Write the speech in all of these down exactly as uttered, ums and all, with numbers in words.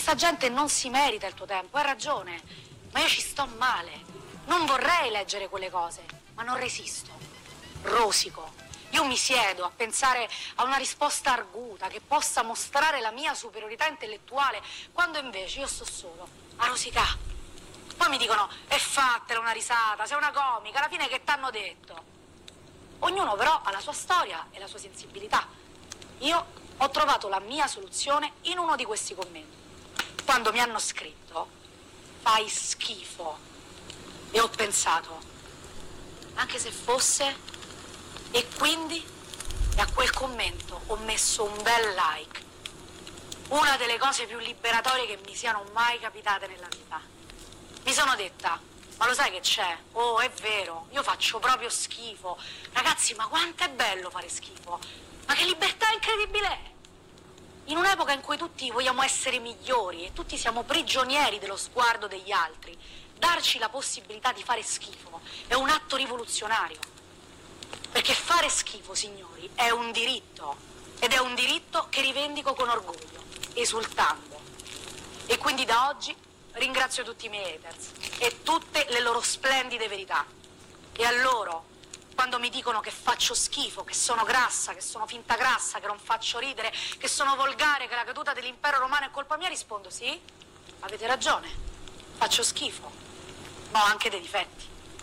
questa gente non si merita il tuo tempo, hai ragione, ma io ci sto male. Non vorrei leggere quelle cose, ma non resisto. Rosico. Io mi siedo a pensare a una risposta arguta che possa mostrare la mia superiorità intellettuale, quando invece io sto solo a rosicare. Poi mi dicono, e fatela una risata, sei una comica, alla fine che t'hanno detto? Ognuno però ha la sua storia e la sua sensibilità. Io ho trovato la mia soluzione in uno di questi commenti. Quando mi hanno scritto, fai schifo. E ho pensato, anche se fosse... E quindi, e a quel commento ho messo un bel like. Una delle cose più liberatorie che mi siano mai capitate nella vita. Mi sono detta, ma lo sai che c'è? Oh, è vero, io faccio proprio schifo. Ragazzi, ma quanto è bello fare schifo. Ma che libertà incredibile è. In un'epoca in cui tutti vogliamo essere migliori e tutti siamo prigionieri dello sguardo degli altri, darci la possibilità di fare schifo è un atto rivoluzionario. Perché fare schifo, signori, è un diritto, ed è un diritto che rivendico con orgoglio, esultando. E quindi da oggi ringrazio tutti i miei haters e tutte le loro splendide verità. E a loro, quando mi dicono che faccio schifo, che sono grassa, che sono finta grassa, che non faccio ridere, che sono volgare, che la caduta dell'impero romano è colpa mia, rispondo sì, avete ragione, faccio schifo, ma ho anche dei difetti.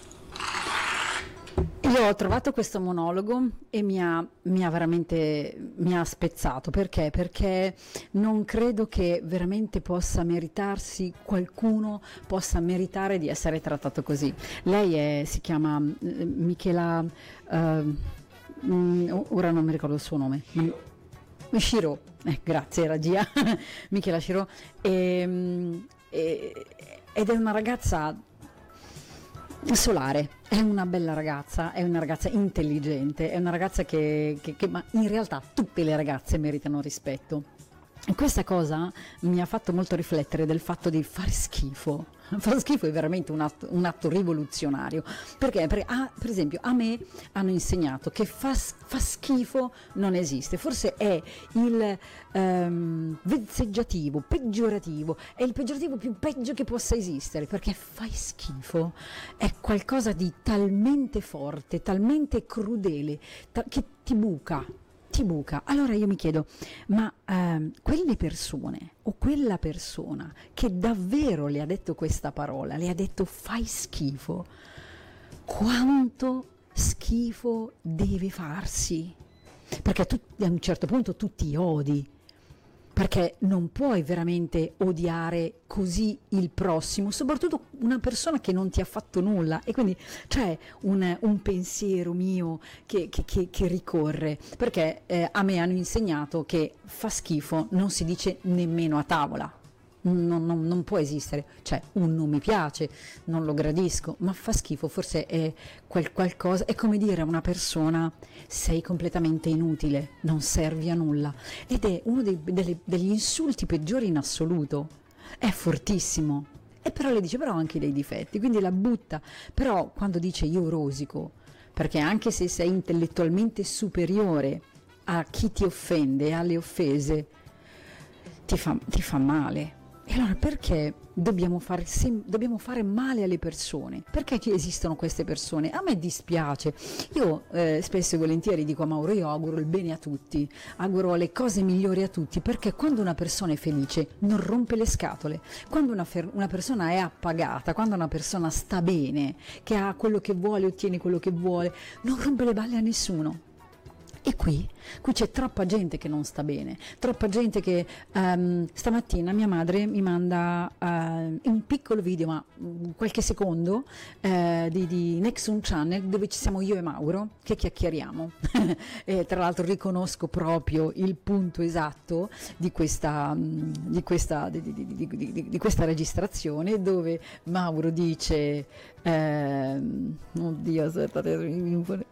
Io ho trovato questo monologo e mi ha, mi ha veramente mi ha spezzato. Perché? Perché non credo che veramente possa meritarsi, qualcuno possa meritare di essere trattato così. Lei è, si chiama eh, Michela, eh, mh, ora non mi ricordo il suo nome. Ma, Shiro, eh, grazie regia, Michela Shiro, e, e, ed è una ragazza solare, è una bella ragazza, è una ragazza intelligente, è una ragazza che, che, che ma in realtà tutte le ragazze meritano rispetto. E questa cosa mi ha fatto molto riflettere del fatto di fare schifo. Fare schifo è veramente un atto, un atto rivoluzionario. Perché? Perché ah, per esempio a me hanno insegnato che fa, fa schifo non esiste. Forse è il ehm, vezzeggiativo, peggiorativo, è il peggiorativo più peggio che possa esistere, perché fai schifo è qualcosa di talmente forte, talmente crudele, ta- che ti buca. Ti buca. Allora io mi chiedo, ma ehm, quelle persone o quella persona che davvero le ha detto questa parola, le ha detto fai schifo, quanto schifo deve farsi? Perché tu a un certo punto tu ti odi, perché non puoi veramente odiare così il prossimo, soprattutto una persona che non ti ha fatto nulla. E quindi c'è un, un pensiero mio che, che, che, che ricorre, perché eh, a me hanno insegnato che fa schifo non si dice nemmeno a tavola. Non, non, non può esistere, cioè un non mi piace, non lo gradisco, ma fa schifo forse è quel qualcosa, è come dire a una persona sei completamente inutile, non servi a nulla, ed è uno dei, delle, degli insulti peggiori in assoluto, è fortissimo, e però le dice però anche dei difetti, quindi la butta. Però quando dice io rosico, perché anche se sei intellettualmente superiore a chi ti offende, alle offese, ti fa, ti fa male. E allora perché dobbiamo fare, sem- dobbiamo fare male alle persone? Perché ci esistono queste persone? A me dispiace. Io eh, spesso e volentieri dico a Mauro, io auguro il bene a tutti, auguro le cose migliori a tutti, perché quando una persona è felice non rompe le scatole, quando una, fer- una persona è appagata, quando una persona sta bene, che ha quello che vuole, ottiene quello che vuole, non rompe le balle a nessuno. E qui, qui c'è troppa gente che non sta bene, troppa gente che um, stamattina mia madre mi manda uh, un piccolo video, ma um, qualche secondo, uh, di, di Nexon Channel, dove ci siamo io e Mauro che chiacchieriamo. E tra l'altro riconosco proprio il punto esatto di questa, um, di questa, di, di, di, di, di, di questa registrazione, dove Mauro dice, uh, oddio, aspettate,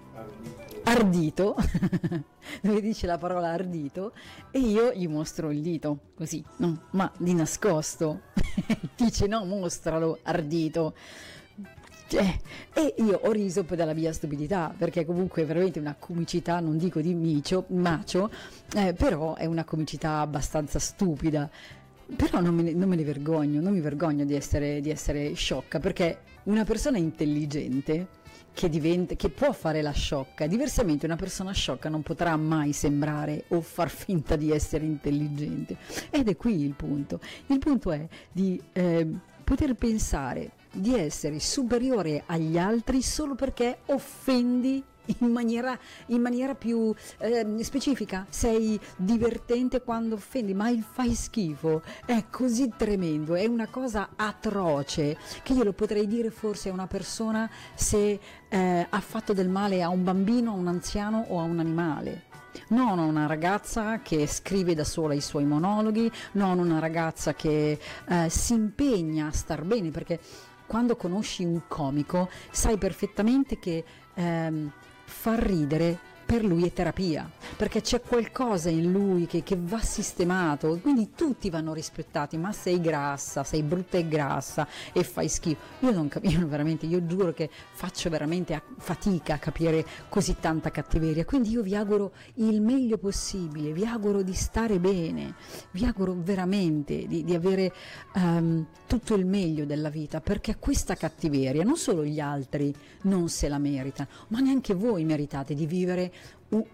ardito, dove dice la parola ardito, e io gli mostro il dito così, no, ma di nascosto. Dice no, mostralo ardito. Eh, e io ho riso per dalla mia stupidità, perché comunque è veramente una comicità, non dico di micio, macio, eh, però è una comicità abbastanza stupida. Però non me ne, non me ne vergogno, non mi vergogno di essere, di essere sciocca, perché una persona intelligente che, diventa, che può fare la sciocca, diversamente una persona sciocca non potrà mai sembrare o far finta di essere intelligente. Ed è qui il punto. Il punto è di eh, poter pensare di essere superiore agli altri solo perché offendi in maniera, in maniera più eh, specifica. Sei divertente quando offendi, ma il fai schifo è così tremendo, è una cosa atroce che io lo potrei dire forse a una persona se eh, ha fatto del male a un bambino, a un anziano o a un animale. Non una ragazza che scrive da sola i suoi monologhi, non una ragazza che eh, si impegna a star bene, perché quando conosci un comico sai perfettamente che ehm, far ridere per lui è terapia, perché c'è qualcosa in lui che, che va sistemato, quindi tutti vanno rispettati. Ma sei grassa, sei brutta e grassa e fai schifo, io non capisco veramente, io giuro che faccio veramente a, fatica a capire così tanta cattiveria. Quindi io vi auguro il meglio possibile, vi auguro di stare bene, vi auguro veramente di, di avere um, tutto il meglio della vita, perché questa cattiveria non solo gli altri non se la meritano, ma neanche voi meritate di vivere Un,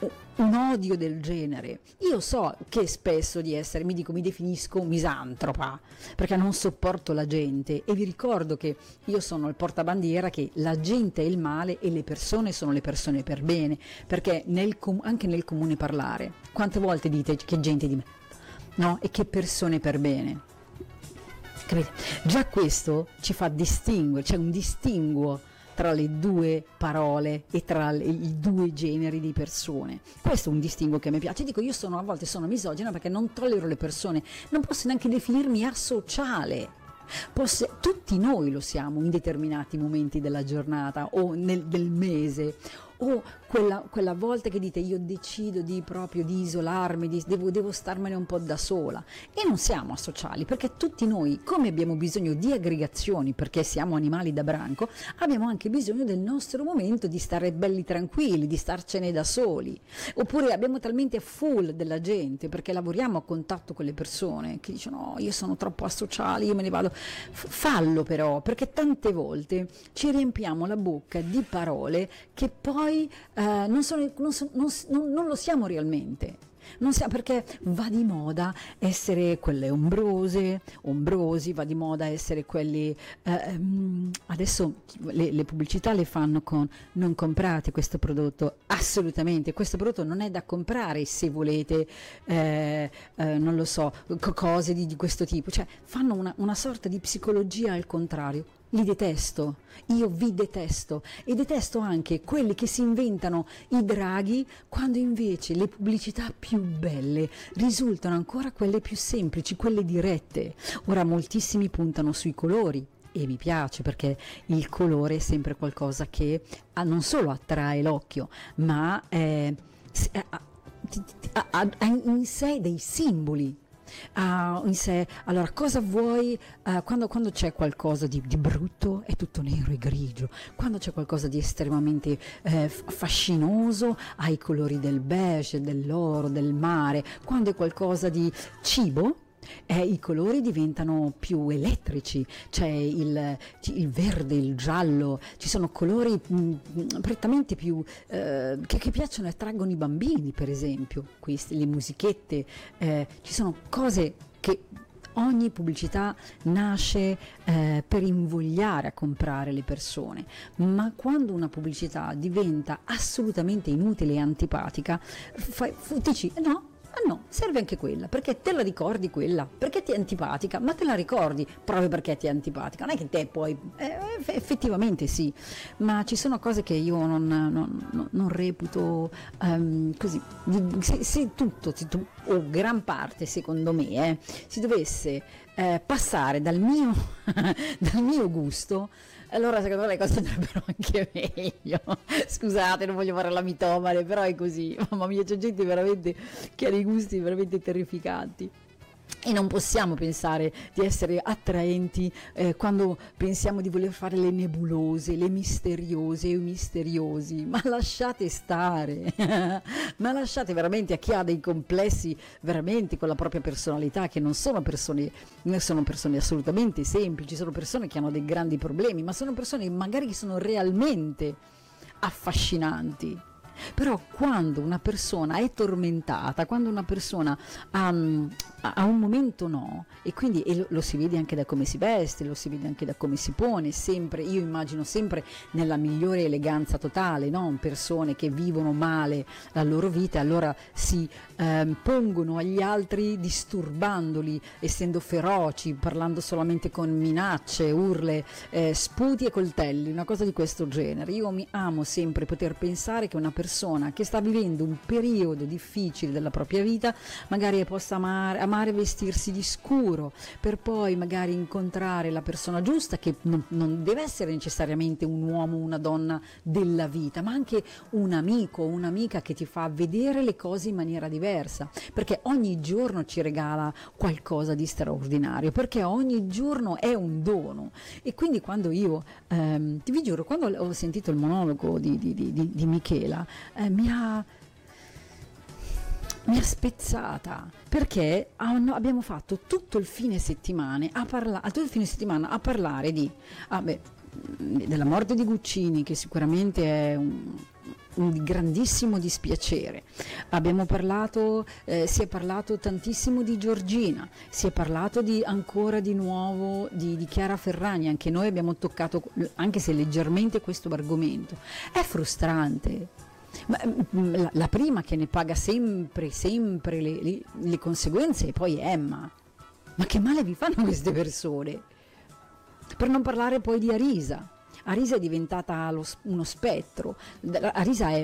un odio del genere. Io so che spesso di essere, mi dico, mi definisco misantropa perché non sopporto la gente, e vi ricordo che io sono il portabandiera che la gente è il male e le persone sono le persone per bene, perché nel com- anche nel comune parlare quante volte dite che gente di me, no? E che persone per bene, capite? Già questo ci fa distinguere, c'è un distinguo tra le due parole e tra le, i due generi di persone. Questo è un distinguo che mi piace. Dico, io sono a volte sono misogina perché non tollero le persone, non posso neanche definirmi asociale. Posso, tutti noi lo siamo in determinati momenti della giornata o nel, del mese, o quella, quella volta che dite io decido di proprio di isolarmi, di, devo, devo starmene un po' da sola, e non siamo asociali, perché tutti noi, come abbiamo bisogno di aggregazioni perché siamo animali da branco, abbiamo anche bisogno del nostro momento di stare belli tranquilli, di starcene da soli, oppure abbiamo talmente full della gente perché lavoriamo a contatto con le persone che dicono no, io sono troppo asociale, io me ne vado. F- fallo però, perché tante volte ci riempiamo la bocca di parole che poi Uh, non, sono, non, so, non, non lo siamo realmente, non siamo, perché va di moda essere quelle ombrose, ombrosi, va di moda essere quelli, uh, um, adesso le, le pubblicità le fanno con non comprate questo prodotto, assolutamente, questo prodotto non è da comprare se volete, eh, eh, non lo so, cose di, di questo tipo, cioè fanno una, una sorta di psicologia al contrario. Li detesto, io vi detesto, e detesto anche quelli che si inventano i draghi quando invece le pubblicità più belle risultano ancora quelle più semplici, quelle dirette. Ora moltissimi puntano sui colori e mi piace, perché il colore è sempre qualcosa che ah, non solo attrae l'occhio, ma eh, ha, ha, ha in sé dei simboli. Uh, in sé. Allora, cosa vuoi uh, quando, quando c'è qualcosa di, di brutto è tutto nero e grigio, quando c'è qualcosa di estremamente eh, fascinoso hai i colori del beige, dell'oro, del mare, quando è qualcosa di cibo Eh, i colori diventano più elettrici, c'è il, il verde, il giallo, ci sono colori mh, prettamente più eh, che, che piacciono e attraggono i bambini, per esempio, queste, le musichette, eh, ci sono cose che ogni pubblicità nasce eh, per invogliare a comprare le persone, ma quando una pubblicità diventa assolutamente inutile e antipatica, fai, dici no, ah no, serve anche quella, perché te la ricordi quella, perché ti è antipatica, ma te la ricordi proprio perché ti è antipatica, non è che te puoi, eh, effettivamente sì, ma ci sono cose che io non, non, non reputo um, così, se, se tutto, se tu, o gran parte secondo me, eh, si dovesse eh, passare dal mio, dal mio gusto, allora secondo me le cose andrebbero anche meglio. Scusate, non voglio fare la mitomane, però è così. Mamma mia, c'è gente veramente che ha dei gusti veramente terrificanti. E non possiamo pensare di essere attraenti eh, quando pensiamo di voler fare le nebulose, le misteriose e i misteriosi. Ma lasciate stare, ma lasciate veramente a chi ha dei complessi veramente con la propria personalità, che non sono persone, non sono persone assolutamente semplici, sono persone che hanno dei grandi problemi, ma sono persone magari che sono realmente affascinanti. Però quando una persona è tormentata, quando una persona ha, ha un momento no, e quindi e lo, lo si vede anche da come si veste, lo si vede anche da come si pone, sempre, io immagino sempre nella migliore eleganza totale, no? Persone che vivono male la loro vita, allora si eh, pongono agli altri disturbandoli, essendo feroci, parlando solamente con minacce, urle, eh, sputi e coltelli, una cosa di questo genere. Io mi amo sempre poter pensare che una persona persona che sta vivendo un periodo difficile della propria vita magari possa amare, amare vestirsi di scuro per poi magari incontrare la persona giusta, che non, non deve essere necessariamente un uomo o una donna della vita, ma anche un amico o un'amica che ti fa vedere le cose in maniera diversa, perché ogni giorno ci regala qualcosa di straordinario, perché ogni giorno è un dono. E quindi quando io ehm, ti vi giuro, quando ho sentito il monologo di, di, di, di Michela, Eh, mi ha mi ha spezzata, perché hanno, abbiamo fatto tutto il fine settimana a parlare tutto il fine settimana a parlare di ah beh, della morte di Guccini, che sicuramente è un, un grandissimo dispiacere. Abbiamo parlato, eh, si è parlato tantissimo di Giorgina, si è parlato di, ancora di nuovo di, di Chiara Ferragni, anche noi abbiamo toccato, anche se leggermente, questo argomento. È frustrante. Ma, la, la prima che ne paga sempre, sempre le, le, le conseguenze è poi Emma. Ma che male vi fanno queste persone? Per non parlare poi di Arisa. Arisa è diventata lo, uno spettro. Arisa è,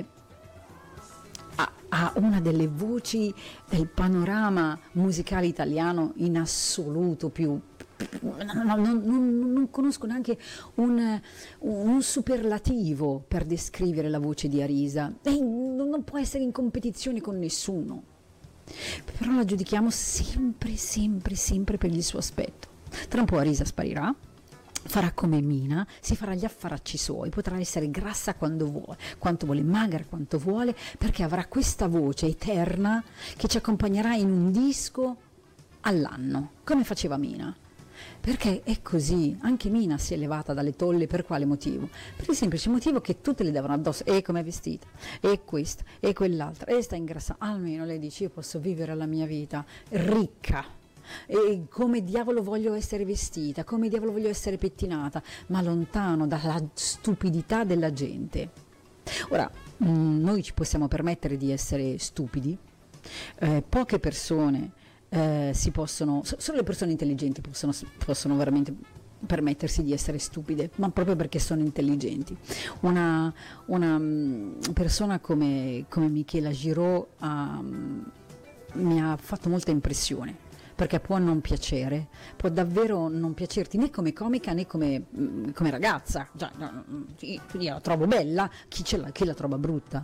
ha, ha una delle voci del panorama musicale italiano in assoluto più. No, no, non, non, non conosco neanche un, un superlativo per descrivere la voce di Arisa, e non, non può essere in competizione con nessuno, però la giudichiamo sempre, sempre, sempre per il suo aspetto. Tra un po' Arisa sparirà, farà come Mina, si farà gli affaracci suoi, potrà essere grassa quando vuole, quanto vuole, magra quanto vuole, perché avrà questa voce eterna che ci accompagnerà in un disco all'anno, come faceva Mina. Perché è così, anche Mina si è levata dalle tolle. Per quale motivo? Per il semplice motivo che tutte le davano addosso, e come è vestita, e questa, e quell'altra, e sta ingrassando. Almeno lei dice: io posso vivere la mia vita ricca, e come diavolo voglio essere vestita, come diavolo voglio essere pettinata, ma lontano dalla stupidità della gente. Ora, mh, noi ci possiamo permettere di essere stupidi, eh, poche persone Eh, si possono, solo le persone intelligenti possono, possono veramente permettersi di essere stupide, ma proprio perché sono intelligenti. Una, una um, persona come, come Michela Giraud um, mi ha fatto molta impressione, perché può non piacere, può davvero non piacerti né come comica né come, come ragazza. Cioè, io la trovo bella, chi, ce la, chi la trova brutta?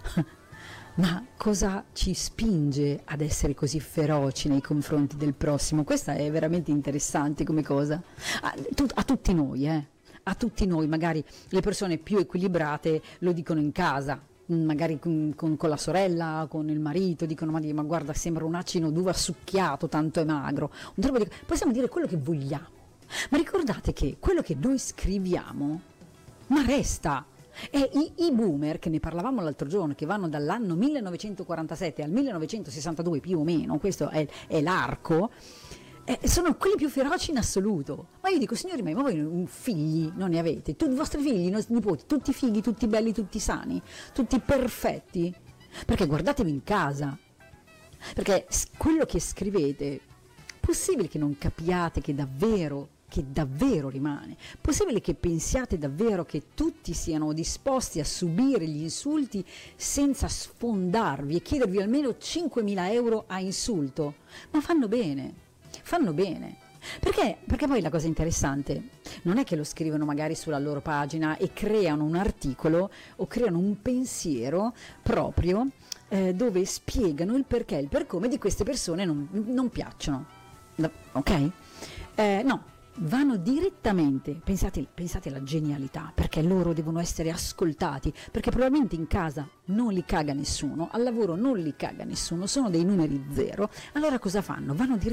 Ma cosa ci spinge ad essere così feroci nei confronti del prossimo? Questa è veramente interessante come cosa. A, a tutti noi, eh? A tutti noi, magari le persone più equilibrate lo dicono in casa, magari con, con, con la sorella, con il marito, dicono: ma, ma guarda, sembra un acino d'uva succhiato, tanto è magro. Un di... Possiamo dire quello che vogliamo, ma ricordate che quello che noi scriviamo, ma resta. E i, i boomer, che ne parlavamo l'altro giorno, che vanno dall'anno millenovecentoquarantasette al millenovecentosessantadue più o meno, questo è, è l'arco, eh, sono quelli più feroci in assoluto. Ma io dico: signori miei, ma voi figli non ne avete? Tutti i vostri figli, i nostri nipoti, tutti fighi, tutti belli, tutti sani, tutti perfetti? Perché guardatevi in casa, perché quello che scrivete, possibile che non capiate che davvero che davvero rimane? Possibile che pensiate davvero che tutti siano disposti a subire gli insulti senza sfondarvi e chiedervi almeno cinquemila euro a insulto? Ma fanno bene, fanno bene. Perché? Perché poi la cosa interessante non è che lo scrivono magari sulla loro pagina e creano un articolo o creano un pensiero proprio eh, dove spiegano il perché e il per come di queste persone non, non piacciono. ok? Eh, no, vanno direttamente, pensate, pensate alla genialità, perché loro devono essere ascoltati, perché probabilmente in casa non li caga nessuno, al lavoro non li caga nessuno, sono dei numeri zero, allora cosa fanno? Vanno direttamente